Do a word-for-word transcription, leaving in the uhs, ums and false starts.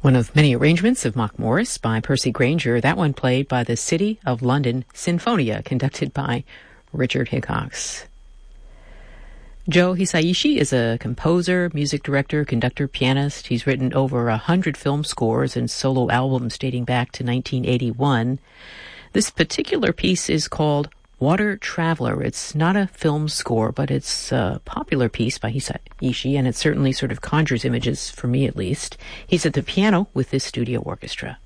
One of many arrangements of Mock Morris by Percy Grainger, that one played by the City of London Sinfonia, conducted by Richard Hickox. Joe Hisaishi is a composer, music director, conductor, pianist. He's written over a hundred film scores and solo albums dating back to nineteen eighty-one. This particular piece is called Water Traveler. It's not a film score, but it's a popular piece by Hisaishi, and it certainly sort of conjures images, for me at least. He's at the piano with this studio orchestra.